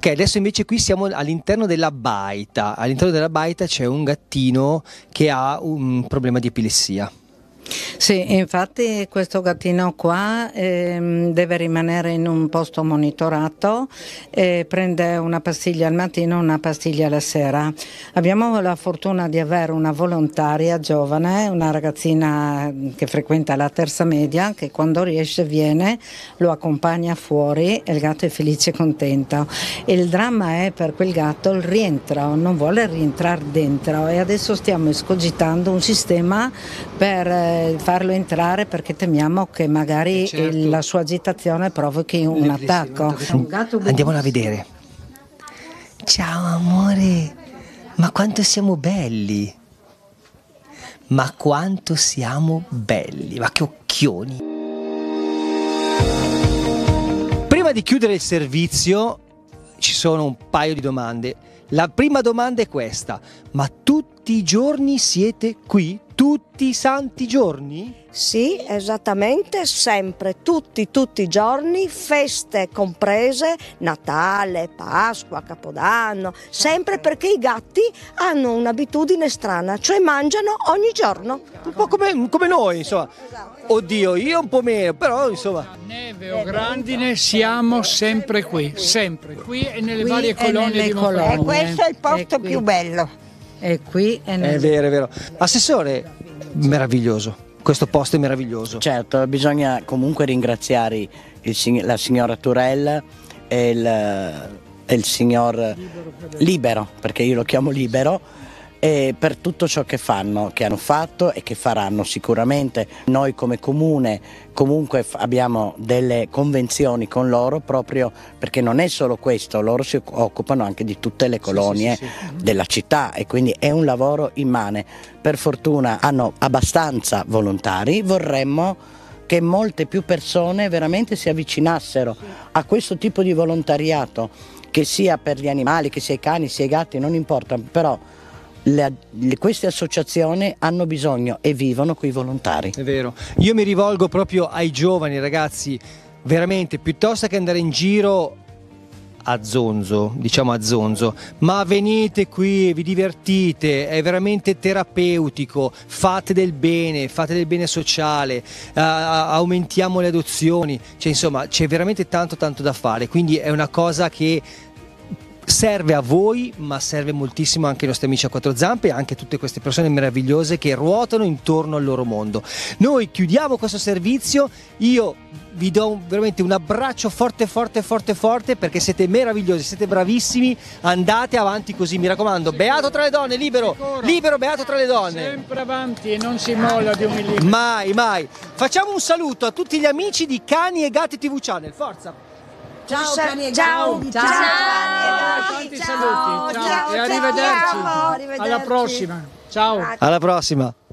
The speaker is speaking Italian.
Ok, adesso invece qui siamo all'interno della baita. All'interno della baita c'è un gattino che ha un problema di epilessia. Sì, infatti questo gattino qua deve rimanere in un posto monitorato e prende una pastiglia al mattino e una pastiglia alla sera. Abbiamo la fortuna di avere una volontaria giovane, una ragazzina che frequenta la terza media, che quando riesce viene, lo accompagna fuori e il gatto è felice e contento. Il dramma è per quel gatto il rientro, non vuole rientrare dentro e adesso stiamo escogitando un sistema per farlo entrare perché temiamo che magari la sua agitazione provochi un attacco. Andiamola a vedere. Ciao amore, ma quanto siamo belli! Ma quanto siamo belli! Ma che occhioni! Prima di chiudere il servizio ci sono un paio di domande. La prima domanda è questa: ma tutti i giorni siete qui? Tutti i santi giorni? Sì, esattamente, sempre, tutti i giorni, feste comprese, Natale, Pasqua, Capodanno, sempre perché i gatti hanno un'abitudine strana, cioè mangiano ogni giorno. Un po' come noi, insomma. Oddio, io un po' meno, però insomma. Neve o grandine siamo sempre qui e nelle varie colonie di E questo è il posto più bello. E qui È vero, è vero. Assessore, meraviglioso. Questo posto è meraviglioso. Certo, bisogna comunque ringraziare la signora Turel e il signor Libero, perché io lo chiamo Libero, e per tutto ciò che fanno, che hanno fatto e che faranno sicuramente. Noi come comune comunque abbiamo delle convenzioni con loro proprio perché non è solo questo, loro si occupano anche di tutte le colonie della città e quindi è un lavoro immane. Per fortuna hanno abbastanza volontari, vorremmo che molte più persone veramente si avvicinassero a questo tipo di volontariato, che sia per gli animali, che sia i cani, sia i gatti, non importa, però queste associazioni hanno bisogno e vivono coi volontari. È vero, io mi rivolgo proprio ai giovani ragazzi, veramente, piuttosto che andare in giro a zonzo, diciamo a zonzo, ma venite qui, vi divertite, è veramente terapeutico, fate del bene sociale, aumentiamo le adozioni, cioè insomma c'è veramente tanto da fare, quindi è una cosa che serve a voi, ma serve moltissimo anche ai nostri amici a quattro zampe e anche a tutte queste persone meravigliose che ruotano intorno al loro mondo. Noi chiudiamo questo servizio, io vi do veramente un abbraccio forte perché siete meravigliosi, siete bravissimi, andate avanti così, mi raccomando, beato tra le donne, libero, beato tra le donne. Sempre avanti e non si molla di umiltà. Mai. Facciamo un saluto a tutti gli amici di Cani e Gatti TV Channel, forza! Ciao cani e Ciao. gatti. Tanti saluti, ciao. E arrivederci. Alla prossima. Ciao. Alla prossima!